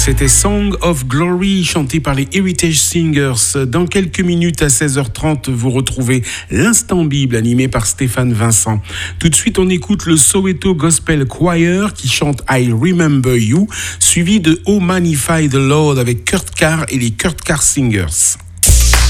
C'était Song of Glory, chanté par les Heritage Singers. Dans quelques minutes à 16h30, vous retrouvez l'Instant Bible animé par Stéphane Vincent. Tout de suite, on écoute le Soweto Gospel Choir qui chante I Remember You, suivi de Oh Magnify the Lord avec Kurt Carr et les Kurt Carr Singers.